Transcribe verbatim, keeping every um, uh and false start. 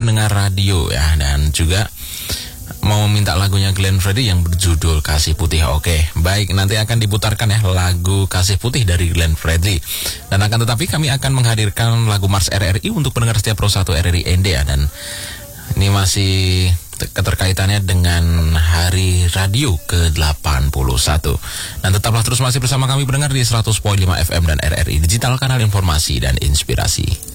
pendengar radio ya. Dan juga mau minta lagunya Glenn Fredly yang berjudul Kasih Putih. Oke, baik, nanti akan diputarkan ya lagu Kasih Putih dari Glenn Fredly. Dan akan tetapi kami akan menghadirkan lagu Mars R R I untuk pendengar setiap Pro satu R R I N D ya. Dan ini masih keterkaitannya dengan Hari Radio ke delapan puluh satu. Dan tetaplah terus masih bersama kami pendengar di seratus koma lima F M dan R R I Digital, kanal informasi dan inspirasi.